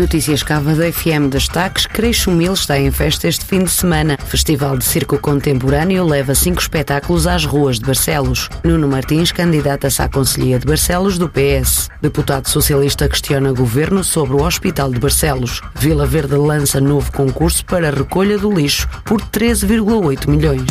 Notícias Cava da FM. Destaques: Creixumil está em festa este fim de semana. Festival de Circo Contemporâneo leva 5 espetáculos às ruas de Barcelos. Nuno Martins candidata-se à Conselhia de Barcelos do PS. Deputado socialista questiona governo sobre o Hospital de Barcelos. Vila Verde lança novo concurso para recolha do lixo por 13,8 milhões.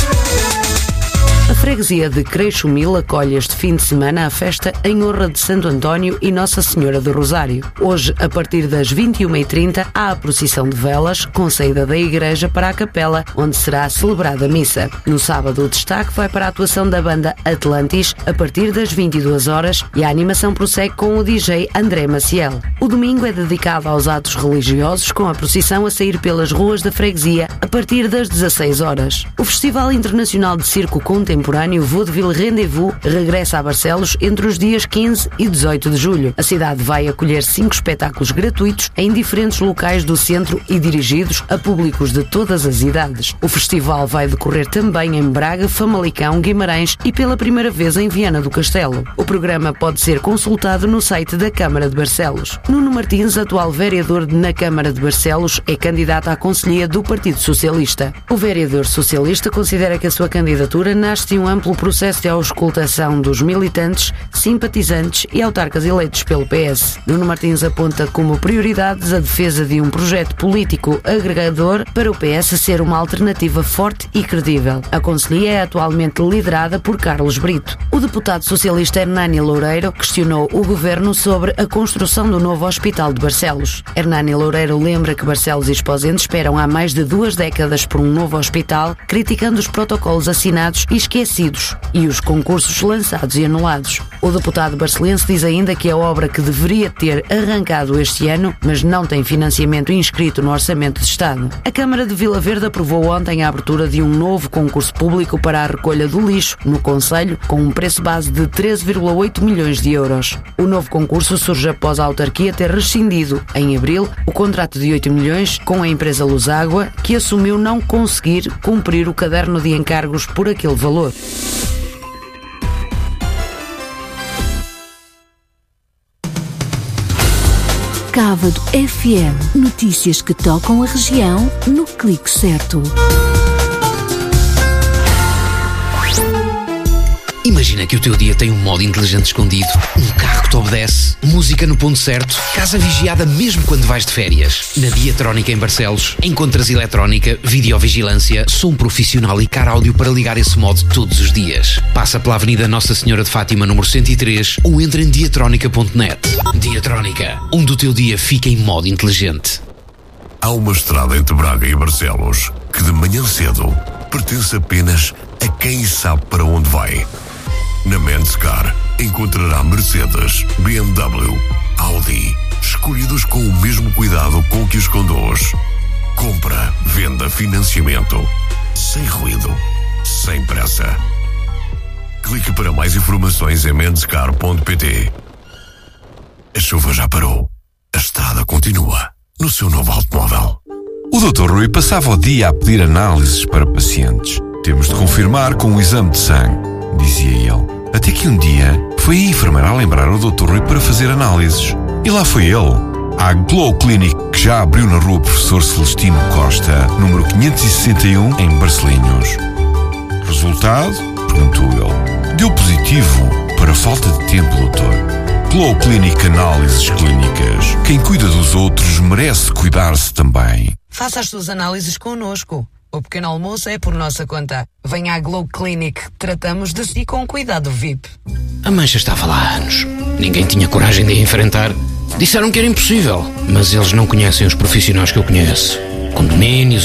A freguesia de Creixumil acolhe este fim de semana a festa em honra de Santo António e Nossa Senhora do Rosário. Hoje, a partir das 21h30, há a procissão de velas com saída da igreja para a capela, onde será celebrada a missa. No sábado, o destaque vai para a atuação da banda Atlantis a partir das 22 horas e a animação prossegue com o DJ André Maciel. O domingo é dedicado aos atos religiosos, com a procissão a sair pelas ruas da freguesia a partir das 16 horas. O Festival Internacional de Circo Contemporâneo Vaudeville Rendezvous regressa a Barcelos entre os dias 15 e 18 de julho. A cidade vai acolher 5 espetáculos gratuitos em diferentes locais do centro e dirigidos a públicos de todas as idades. O festival vai decorrer também em Braga, Famalicão, Guimarães e pela primeira vez em Viana do Castelo. O programa pode ser consultado no site da Câmara de Barcelos. Nuno Martins, atual vereador na Câmara de Barcelos, é candidato à Conselhia do Partido Socialista. O vereador socialista considera que a sua candidatura nasce de um amplo processo de auscultação dos militantes, simpatizantes e autarcas eleitos pelo PS. Nuno Martins aponta como prioridades a defesa de um projeto político agregador para o PS ser uma alternativa forte e credível. A Conselhia é atualmente liderada por Carlos Brito. O deputado socialista Hernani Loureiro questionou o governo sobre a construção do novo Hospital de Barcelos. Hernani Loureiro lembra que Barcelos e Esposende esperam há mais de 2 décadas por um novo hospital, criticando os protocolos assinados e esquecidos e os concursos lançados e anulados. O deputado barcelense diz ainda que a obra que deveria ter arrancado este ano, mas não tem financiamento inscrito no Orçamento de Estado. A Câmara de Vila Verde aprovou ontem a abertura de um novo concurso público para a recolha do lixo no concelho, com um preço base de 13,8 milhões de euros. O novo concurso surge após a autarquia ter rescindido, em abril, o contrato de 8 milhões com a empresa Luságua, que assumiu não conseguir cumprir o caderno de encargos por aquele valor. Cávado FM. Notícias que tocam a região no clique certo. Imagina que o teu dia tem um modo inteligente escondido, um carro que te obedece, música no ponto certo, casa vigiada mesmo quando vais de férias. Na Diatrónica em Barcelos, encontras eletrónica, videovigilância, som profissional e car áudio para ligar esse modo todos os dias. Passa pela Avenida Nossa Senhora de Fátima, número 103, ou entra em diatrónica.net. Diatrónica, onde o teu dia fica em modo inteligente. Há uma estrada entre Braga e Barcelos que de manhã cedo pertence apenas a quem sabe para onde vai. Na Menscar encontrará Mercedes, BMW, Audi, escolhidos com o mesmo cuidado com que os conduz. Compra, venda, financiamento, sem ruído, sem pressa. Clique para mais informações em menscar.pt. A chuva já parou. A estrada continua no seu novo automóvel. O Dr. Rui passava o dia a pedir análises para pacientes. Temos de confirmar com um exame de sangue, dizia ele. Até que um dia foi a enfermeira a lembrar o Dr. Rui para fazer análises. E lá foi ele, à Glow Clinic, que já abriu na rua Professor Celestino Costa, número 561, em Barcelinhos. Resultado? Perguntou ele. Deu positivo para falta de tempo, doutor. Glow Clinic Análises Clínicas. Quem cuida dos outros merece cuidar-se também. Faça as suas análises connosco. O pequeno almoço é por nossa conta. Venha à Glow Clinic. Tratamos de si com cuidado VIP. A mancha estava lá há anos. Ninguém tinha coragem de a enfrentar. Disseram que era impossível. Mas eles não conhecem os profissionais que eu conheço. Condomínios,